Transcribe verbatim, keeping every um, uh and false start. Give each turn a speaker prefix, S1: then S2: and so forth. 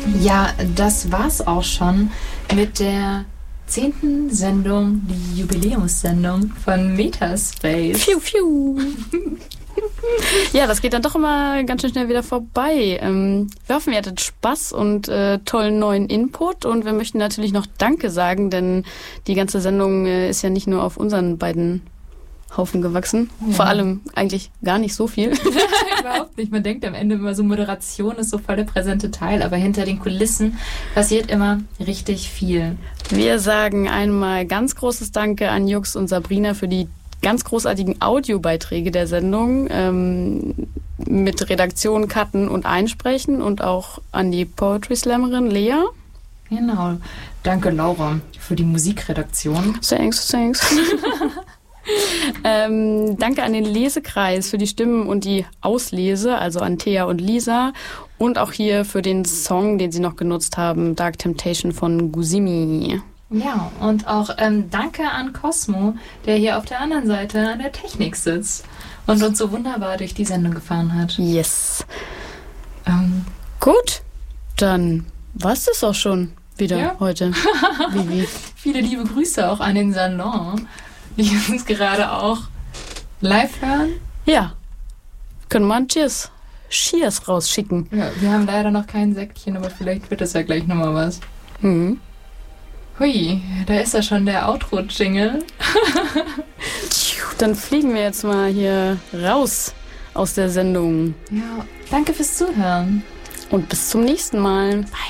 S1: Ja, das war's auch schon mit der zehnten Sendung, die Jubiläumssendung von Metaspace.
S2: Pfiou, pfiou. Ja, das geht dann doch immer ganz schön schnell wieder vorbei. Ähm, wir hoffen, ihr hattet Spaß und äh, tollen neuen Input. Und wir möchten natürlich noch Danke sagen, denn die ganze Sendung äh, ist ja nicht nur auf unseren beiden Haufen gewachsen. Ja. Vor allem eigentlich gar nicht so viel.
S1: Überhaupt nicht. Man denkt am Ende immer so, Moderation ist so voll der präsente Teil, aber hinter den Kulissen passiert immer richtig viel.
S2: Wir sagen einmal ganz großes Danke an Jux und Sabrina für die ganz großartigen Audiobeiträge der Sendung ähm, mit Redaktion, Cutten und Einsprechen und auch an die Poetry Slammerin Lea.
S1: Genau. Danke, Laura, für die Musikredaktion.
S2: Thanks, thanks. ähm, danke an den Lesekreis für die Stimmen und die Auslese, also an Thea und Lisa. Und auch hier für den Song, den sie noch genutzt haben, Dark Temptation von Guzimi.
S1: Ja, und auch ähm, danke an Cosmo, der hier auf der anderen Seite an der Technik sitzt und uns so wunderbar durch die Sendung gefahren hat.
S2: Yes. Ähm, Gut, dann war's das auch schon wieder ja. heute. Vivi.
S1: Viele liebe Grüße auch an den Salon, die uns gerade auch live hören.
S2: Ja, können wir ein Cheers, Cheers rausschicken.
S1: Ja, wir haben leider noch kein Säckchen, aber vielleicht wird das ja gleich nochmal was.
S2: Mhm.
S1: Hui, da ist ja schon der Outro-Jingle.
S2: Dann fliegen wir jetzt mal hier raus aus der Sendung.
S1: Ja, danke fürs Zuhören.
S2: Und bis zum nächsten Mal.
S1: Bye.